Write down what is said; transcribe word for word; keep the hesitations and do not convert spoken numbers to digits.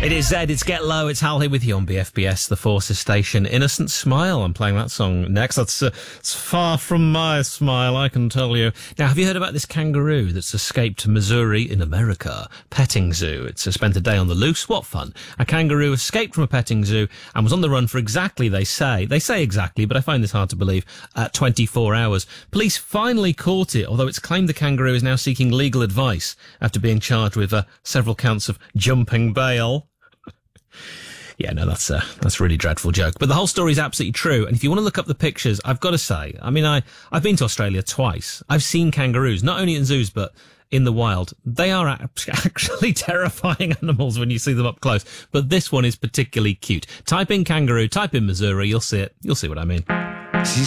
It is Zed, it's Get Low, it's Hal here with you on B F B S, the Forces station. Innocent Smile, I'm playing that song next. That's uh, it's far from my smile, I can tell you. Now, have you heard about this kangaroo that's escaped to Missouri in America? Petting zoo. It's uh, spent a day on the loose. What fun. A kangaroo escaped from a petting zoo and was on the run for exactly, they say, they say exactly, but I find this hard to believe, uh, twenty-four hours. Police finally caught it, although it's claimed the kangaroo is now seeking legal advice after being charged with uh, several counts of jumping bail. Yeah, no, that's a, that's a really dreadful joke. But the whole story is absolutely true. And if you want to look up the pictures, I've got to say, I mean, I, I've been to Australia twice. I've seen kangaroos, not only in zoos, but in the wild. They are actually terrifying animals when you see them up close. But this one is particularly cute. Type in kangaroo, type in Missouri, you'll see it. You'll see what I mean.